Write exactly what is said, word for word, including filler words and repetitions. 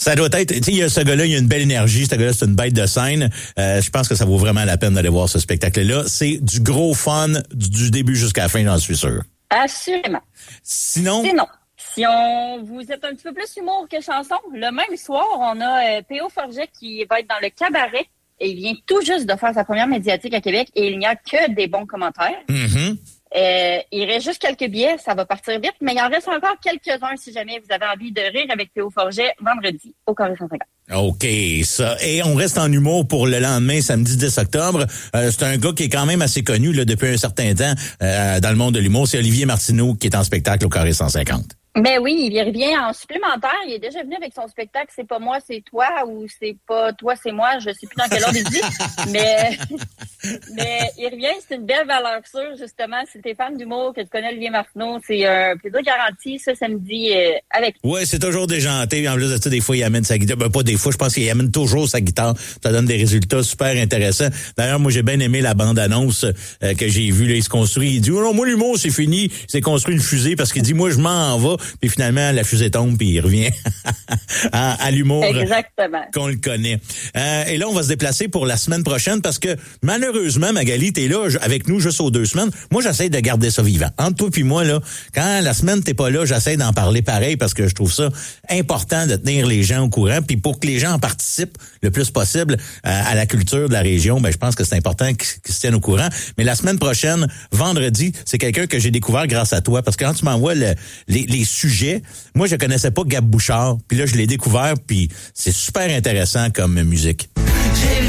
Ça doit être, tu sais, il y a ce gars-là, il y a une belle énergie, ce gars-là, c'est une bête de scène. Euh, je pense que ça vaut vraiment la peine d'aller voir ce spectacle-là. C'est du gros fun du, du début jusqu'à la fin, j'en suis sûr. Assurément. Sinon... Sinon, si on vous êtes un petit peu plus humour que chanson, le même soir, on a euh, Théo Forget qui va être dans le cabaret et il vient tout juste de faire sa première médiatique à Québec et il n'y a que des bons commentaires. Mm-hmm. Euh, il reste juste quelques billets, ça va partir vite, mais il en reste encore quelques-uns si jamais vous avez envie de rire avec Théo Forget vendredi au Carré cent cinquante. OK, ça. Et on reste en humour pour le lendemain, samedi dix octobre. Euh, c'est un gars qui est quand même assez connu là, depuis un certain temps euh, dans le monde de l'humour. C'est Olivier Martineau qui est en spectacle au Carré cent cinquante. Ben oui, il revient en supplémentaire. Il est déjà venu avec son spectacle « C'est pas moi, c'est toi » ou « C'est pas toi, c'est moi ». Je sais plus dans quel ordre il dit. mais, mais il revient, c'est une belle valeur sûre, justement. Si t'es fan d'humour, que tu connais Olivier Martineau, c'est un plaisir garanti ce samedi euh, avec. Ouais, c'est toujours déjanté. En plus de ça, des fois, il amène sa guitare. Ben, pas des fois, je pense qu'il amène toujours sa guitare. Ça donne des résultats super intéressants. D'ailleurs, moi, j'ai bien aimé la bande-annonce euh, que j'ai vue. Là, il se construit. Il dit, oh non, moi, l'humour, c'est fini. Il s'est construit une fusée parce qu'il dit, moi, je m'en vais. Puis finalement, la fusée tombe puis il revient à, à l'humour. Exactement. Qu'on le connaît. Euh, et là, on va se déplacer pour la semaine prochaine parce que malheureusement, Magali, t'es là avec nous juste aux deux semaines. Moi, j'essaie de garder ça vivant. Entre toi puis moi, là, quand la semaine t'es pas là, j'essaie d'en parler pareil parce que je trouve ça important de tenir les gens au courant. Puis pour que les gens en participent le plus possible euh, à la culture de la région, ben je pense que c'est important qu'ils, qu'ils se tiennent au courant. Mais la semaine prochaine, vendredi, c'est quelqu'un que j'ai découvert grâce à toi parce que quand tu m'envoies le, les, les sujets, moi je connaissais pas Gab Bouchard, puis là je l'ai découvert, puis c'est super intéressant comme musique. J'ai